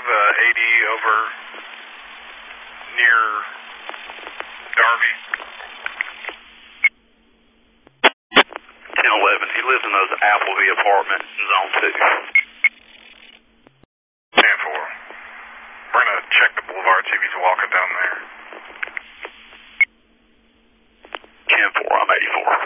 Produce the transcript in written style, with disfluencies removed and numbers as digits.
AD over near Darby. 1011. He lives in those Appleby apartments in Zone 2. 10-4. We're going to check the Boulevard, see if he's walking down there.